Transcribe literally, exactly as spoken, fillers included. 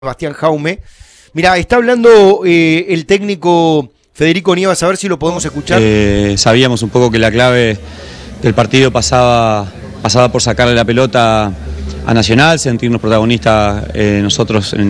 Sebastián Jaume. Mirá, está hablando eh, el técnico Federico Nievas, a ver si lo podemos escuchar. Eh, sabíamos un poco que la clave del partido pasaba, pasaba por sacarle la pelota a Nacional, sentirnos protagonistas eh, nosotros en